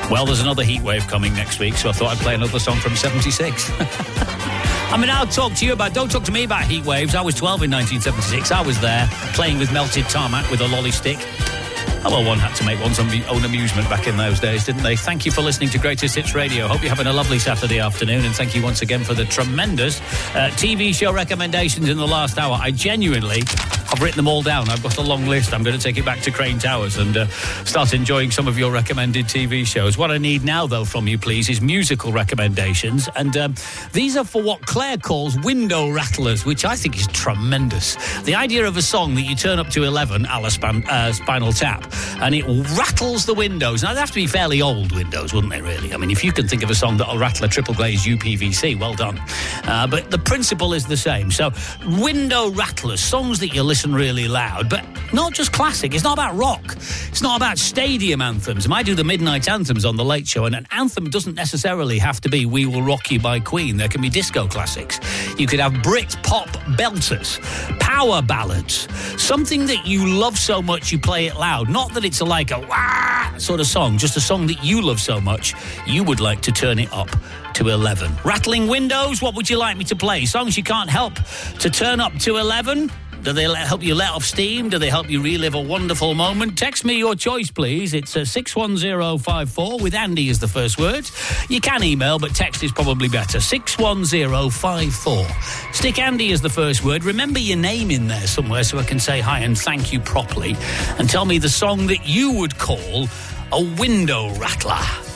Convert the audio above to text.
Well, there's another heat wave coming next week, so I thought I'd play another song from 76. I mean, I'll talk to you about... Don't talk to me about heat waves. I was 12 in 1976. I was there, playing with melted tarmac with a lolly stick. Oh, well, one had to make one's own amusement back in those days, didn't they? Thank you for listening to Greatest Hits Radio. Hope you're having a lovely Saturday afternoon, and thank you once again for the tremendous TV show recommendations in the last hour. I genuinely... I've written them all down. I've got a long list. I'm going to take it back to Crane Towers and start enjoying some of your recommended TV shows. What I need now, though, from you, please, is musical recommendations. And these are for what Claire calls window rattlers, which I think is tremendous. The idea of a song that you turn up to 11, a la Spinal Tap, and it rattles the windows. Now, they have to be fairly old windows, wouldn't they, really? I mean, if you can think of a song that'll rattle a triple glazed UPVC, well done. But the principle is the same. So, window rattlers, songs that you listen really loud, but not just classic. It's not about rock. It's not about stadium anthems. I do the midnight anthems on the Late Show, and an anthem doesn't necessarily have to be We Will Rock You by Queen. There can be disco classics. You could have Brit pop belters, power ballads, something that you love so much you play it loud. Not that it's like a wah sort of song, just a song that you love so much you would like to turn it up to 11. Rattling windows, what would you like me to play? Songs you can't help to turn up to 11? Do they help you let off steam? Do they help you relive a wonderful moment? Text me your choice, please. It's 61054 with Andy as the first word. You can email, but text is probably better. 61054. Stick Andy as the first word. Remember your name in there somewhere so I can say hi and thank you properly. And tell me the song that you would call a window rattler.